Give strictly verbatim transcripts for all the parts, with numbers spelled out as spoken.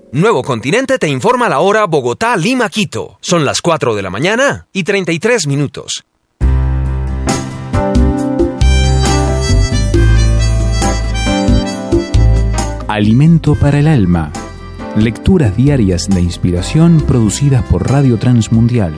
Nuevo Continente te informa la hora Bogotá, Lima, Quito. Son las cuatro de la mañana y treinta y tres minutos. Alimento para el alma. Lecturas diarias de inspiración producidas por Radio Transmundial.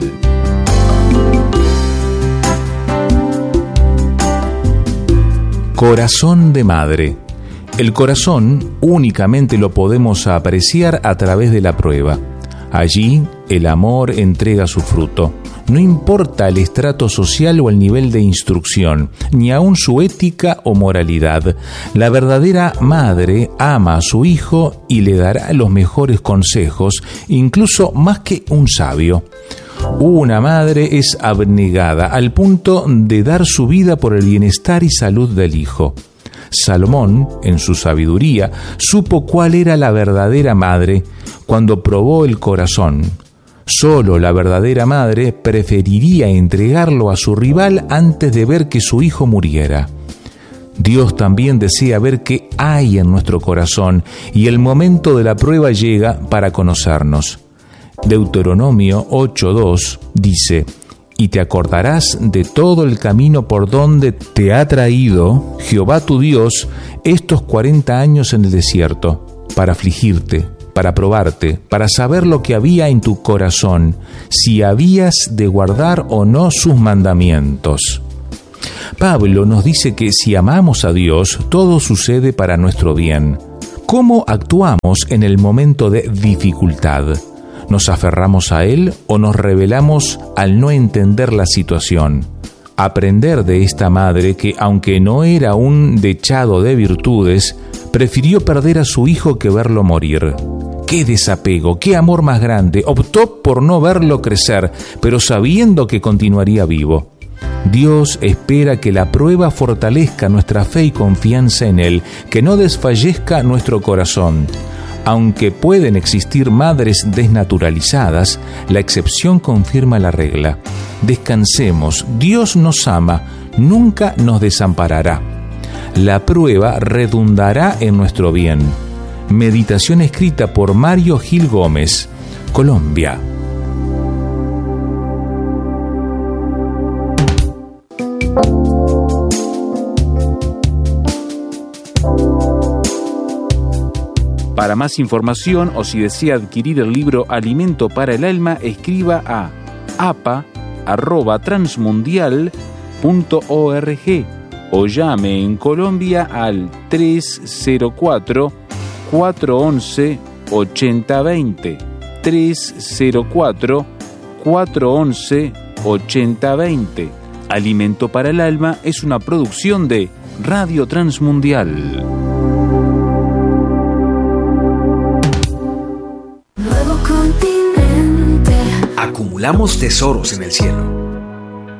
Corazón de madre. El corazón únicamente lo podemos apreciar a través de la prueba. Allí el amor entrega su fruto. No importa el estrato social o el nivel de instrucción, ni aun su ética o moralidad. La verdadera madre ama a su hijo y le dará los mejores consejos, incluso más que un sabio. Una madre es abnegada al punto de dar su vida por el bienestar y salud del hijo. Salomón, en su sabiduría, supo cuál era la verdadera madre cuando probó el corazón. Solo la verdadera madre preferiría entregarlo a su rival antes de ver que su hijo muriera. Dios también desea ver qué hay en nuestro corazón y el momento de la prueba llega para conocernos. Deuteronomio ocho dos dice: y te acordarás de todo el camino por donde te ha traído Jehová tu Dios estos cuarenta años en el desierto, para afligirte, para probarte, para saber lo que había en tu corazón, si habías de guardar o no sus mandamientos. Pablo nos dice que si amamos a Dios, todo sucede para nuestro bien. ¿Cómo actuamos en el momento de dificultad? ¿Nos aferramos a Él o nos rebelamos al no entender la situación? Aprender de esta madre que, aunque no era un dechado de virtudes, prefirió perder a su hijo que verlo morir. ¡Qué desapego! ¡Qué amor más grande! Optó por no verlo crecer, pero sabiendo que continuaría vivo. Dios espera que la prueba fortalezca nuestra fe y confianza en Él, que no desfallezca nuestro corazón. Aunque pueden existir madres desnaturalizadas, la excepción confirma la regla. Descansemos, Dios nos ama, nunca nos desamparará. La prueba redundará en nuestro bien. Meditación escrita por Mario Gil Gómez, Colombia. Para más información o si desea adquirir el libro Alimento para el Alma, escriba a apa arroba transmundial punto org o llame en Colombia al tres cero cuatro, cuatro once, ochenta veinte. tres cero cuatro, cuatro once, ochenta veinte. Alimento para el Alma es una producción de Radio Transmundial. Acumulamos tesoros en el cielo,